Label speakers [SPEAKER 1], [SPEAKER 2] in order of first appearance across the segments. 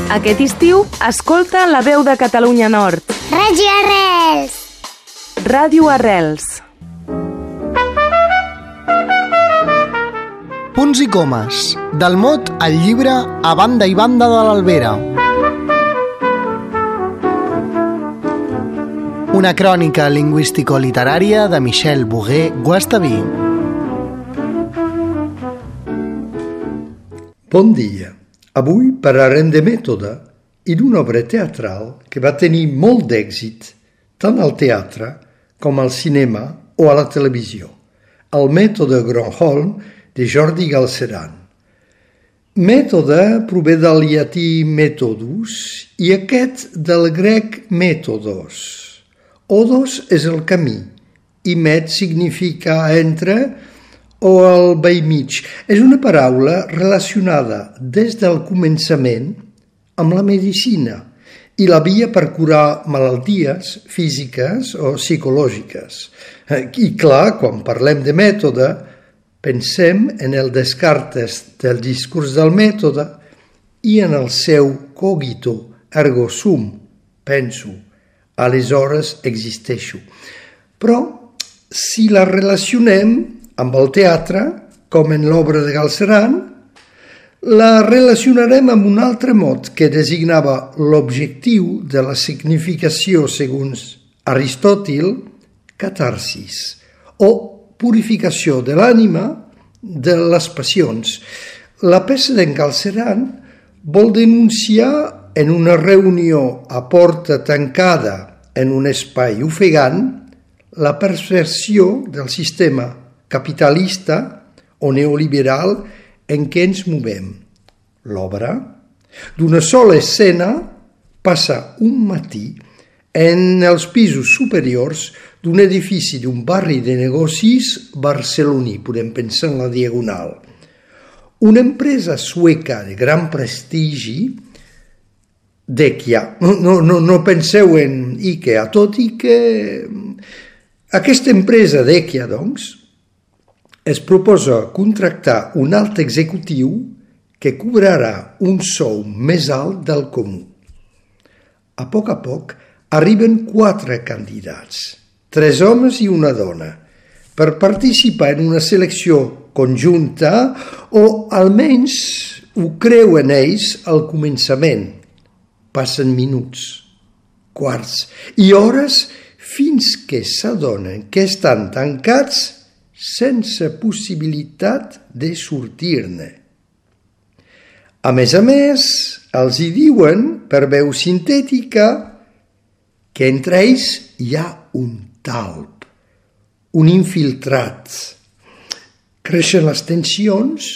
[SPEAKER 1] Aquest estiu, escolta La Veu de Catalunya Nord.
[SPEAKER 2] Ràdio Arrels.
[SPEAKER 1] Ràdio Arrels.
[SPEAKER 3] Punts i comes, del mot al llibre A banda i banda de l'Albera. Una crònica lingüístico-literària de Michel Bogué-Guastaví.
[SPEAKER 4] Bon dia. Avui parlarem de mètode i d'una obra teatral que va tenir molt d'èxit tant al teatre com al cinema o a la televisió. El mètode Gronholm de Jordi Galceran. Mètode prové del llatí methodus i aquest del grec mètodos. Odos és el camí i met significa entre o al vell mig. És una paraula relacionada des del començament amb la medicina i la via per curar malalties físiques o psicològiques. I clar, quan parlem de mètode, pensem en el Descartes del discurs del mètode i en el seu cogito ergo sum, penso, aleshores existeixo. Però si la relacionem amb el teatre, com en l'obra de Galceran, la relacionarem amb un altre mot que designava l'objectiu de la significació, segons Aristòtil, catarsis, o purificació de l'ànima de les passions. La peça d'en Galceran vol denunciar en una reunió a porta tancada en un espai ofegant la perversió del sistema capitalista o neoliberal en què ens movem. L'obra, d'una sola escena, passa un matí en els pisos superiors d'un edifici d'un barri de negocis barceloní, podem pensar en la Diagonal. Una empresa sueca de gran prestigi, Dekia, no penseu en Ikea, tot i que aquesta empresa Dekia, doncs, es proposa contractar un alt executiu que cobrarà un sou més alt del comú. A poc, arriben 4 candidats, 3 homes i una dona, per participar en una selecció conjunta o almenys ho creuen ells al començament. Passen minuts, quarts i hores fins que s'adonen que estan tancats sense possibilitat de sortir-ne. A més, els hi diuen, per veu sintètica, que entre ells hi ha un talp, un infiltrat. Creixen les tensions,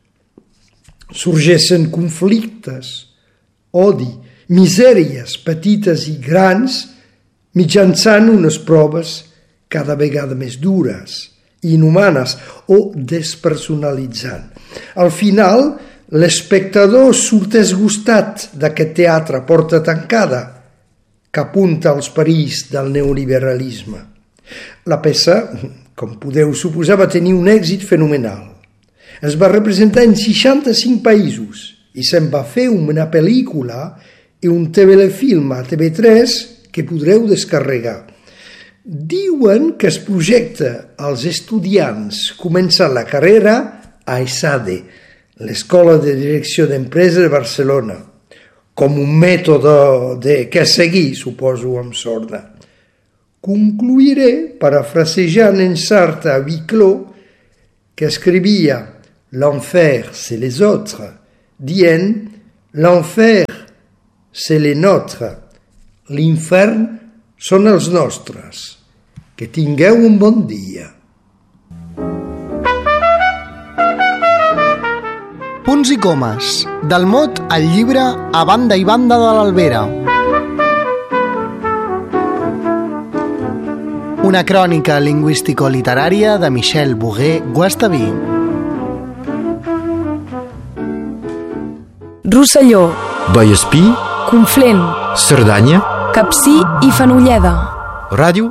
[SPEAKER 4] sorgeixen conflictes, odi, misèries petites i grans, mitjançant unes proves cada vegada més dures, inhumanes o despersonalitzant. Al final, l'espectador surt esgustat d'aquest teatre porta tancada que apunta als perills del neoliberalisme. La peça, com podeu suposar, va tenir un èxit fenomenal. Es va representar en 65 països i se'n va fer una pel·lícula i un telefilm a TV3 que podreu descarregar. Diuen que es projecta als estudiants començant la carrera a ESADE, l'Escola de Direcció d'Empresa de Barcelona, com un mètode que seguir, suposo, amb sorda. Concluiré parafrasejant en Sartre a Viclos, que escrivia «L'enfer, c'est les autres», dient «L'enfer, c'est les nôtres», l'infern són els nostres. Que tingueu un bon dia.
[SPEAKER 3] Punts i comes, del mot al llibre A banda i banda de l'Albera. Una crònica lingüístico-literària de Michel Bogué-Guastaví.
[SPEAKER 1] Rosselló,
[SPEAKER 5] Vallespí,
[SPEAKER 1] Conflent,
[SPEAKER 5] Cerdanya,
[SPEAKER 1] Capcir i Fenolleda.
[SPEAKER 5] Ràdio